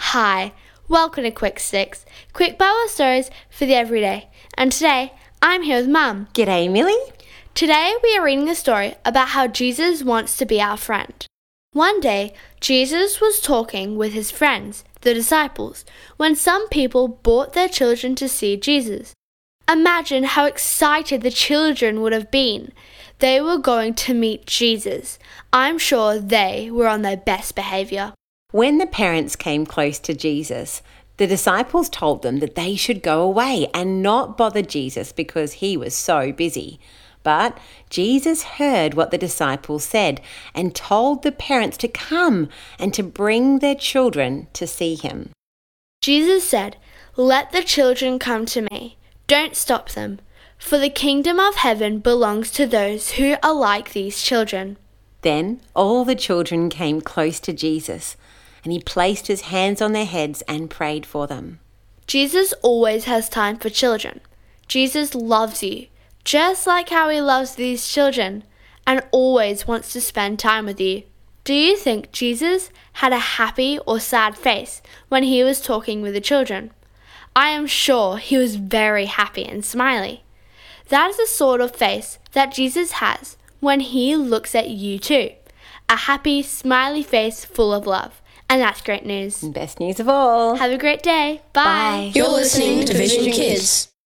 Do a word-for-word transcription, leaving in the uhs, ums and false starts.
Hi, welcome to Quick Sticks, quick Bible stories for the everyday. And today, I'm here with Mum. G'day, Millie. Today, we are reading a story about how Jesus wants to be our friend. One day, Jesus was talking with his friends, the disciples, when some people brought their children to see Jesus. Imagine how excited the children would have been. They were going to meet Jesus. I'm sure they were on their best behavior. When the parents came close to Jesus, the disciples told them that they should go away and not bother Jesus because he was so busy. But Jesus heard what the disciples said and told the parents to come and to bring their children to see him. Jesus said, "Let the children come to me. Don't stop them, for the kingdom of heaven belongs to those who are like these children." Then all the children came close to Jesus, and he placed his hands on their heads and prayed for them. Jesus always has time for children. Jesus loves you, just like how he loves these children, and always wants to spend time with you. Do you think Jesus had a happy or sad face when he was talking with the children? I am sure he was very happy and smiley. That is the sort of face that Jesus has when he looks at you too. A happy, smiley face full of love. And that's great news. Best news of all. Have a great day. Bye. Bye. You're listening to Vision Kids.